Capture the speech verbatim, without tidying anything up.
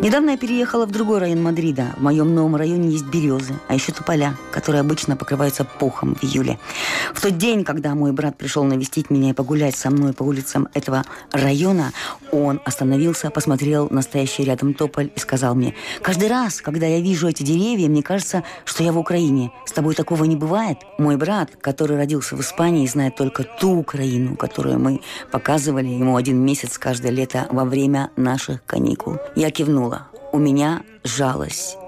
Недавно я переехала в другой район Мадрида. В моем новом районе есть березы, а еще тополя, которые обычно покрываются пухом в июле. В тот день, когда мой брат пришел навестить меня и погулять со мной по улицам этого района, он остановился, посмотрел на стоящий рядом тополь и сказал мне: «Каждый раз, когда я вижу эти деревья, мне кажется, что я в Украине. С тобой такого не бывает?» Мой брат, который родился в Испании, знает только ту Украину, которую мы показывали ему один месяц каждое лето во время наших каникул. Я кивнула. У меня сжалось